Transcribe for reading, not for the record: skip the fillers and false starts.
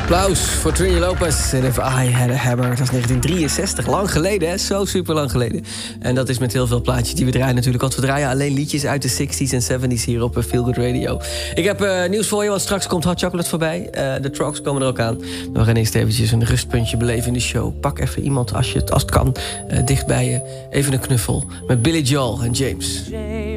Applaus voor Trini Lopez en If I Had a Hammer. Dat is 1963, lang geleden, hè? Zo super lang geleden. En dat is met heel veel plaatjes die we draaien natuurlijk. Want we draaien alleen liedjes uit de 60s en 70s hier op Feel Good Radio. Ik heb nieuws voor je, want straks komt Hot Chocolate voorbij. De Trucks komen er ook aan. We gaan eerst eventjes een rustpuntje beleven in de show. Pak even iemand, als het kan, dicht bij je. Even een knuffel met Billy Joel en James.